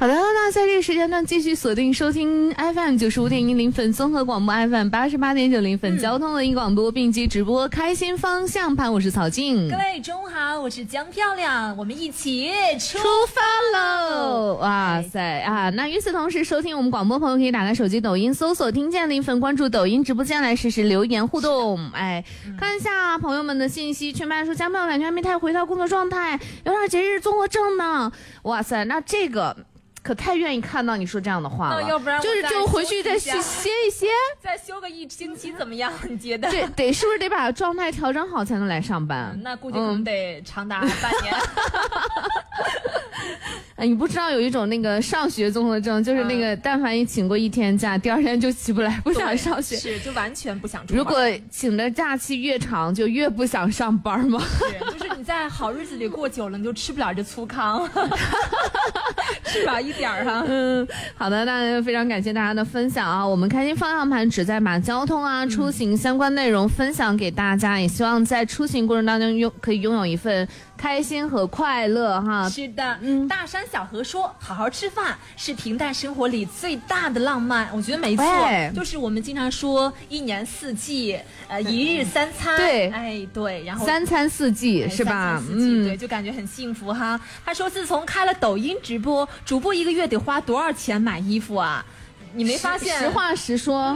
好的，那在这个时间段继续锁定收听 FM 95.1分综合广播 FM 88.9分交通文艺广播并机直播开心方向盘，我是曹静。 各位中午好，我是江漂亮，我们一起出发喽！哇塞啊！那与此同时，收听我们广播朋友可以打开手机抖音搜索听见零粉，关注抖音直播间来实时留言互动。哎，看一下朋友们的信息，全班说江漂亮感觉还没太回到工作状态，有点节日综合症呢。哇塞，那这个可太愿意看到你说这样的话了， 要不然就回去再歇一歇， 再休个1星期怎么样？你觉得？ 得是不是得把状态调整好才能来上班？ 那估计可能得长达半年。 哎，你不知道有一种那个上学综合症，就是那个但凡一请过1天假，第2天就起不来，不想上学， 是就完全不想出门。 如果请的假期越长，就越不想上班吗？ 是，就是你在好日子里过久了，你就吃不了这粗糠，是吧？一点儿哈。 好的，那非常感谢大家的分享啊！我们开心方向盘旨在把交通啊、出行相关内容分享给大家，也希望在出行过程当中可以拥有一份开心和快乐哈。 是的，大山小河说，好好吃饭是平淡生活里最大的浪漫。我觉得没错，就是我们经常说1年4季，1日3餐。 对， 哎对，然后 3餐4季是吧？ 对，就感觉很幸福哈。他说，自从开了抖音直播，主播1个月得花多少钱买衣服啊？你没发现？ 实话实说，